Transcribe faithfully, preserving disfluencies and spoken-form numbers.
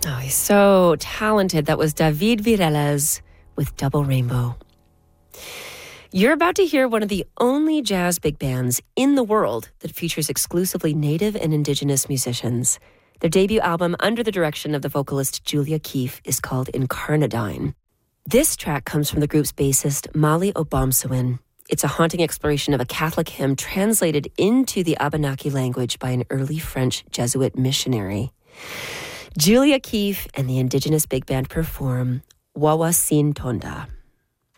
Oh, he's so talented. That was David Virelez with Double Rainbow. You're about to hear one of the only jazz big bands in the world that features exclusively Native and Indigenous musicians. Their debut album, under the direction of the vocalist Julia Keefe, is called Incarnadine. This track comes from the group's bassist, Mali Obomsawin. It's a haunting exploration of a Catholic hymn translated into the Abenaki language by an early French Jesuit missionary. Julia Keefe and the Indigenous big band perform Wawasin Tonda.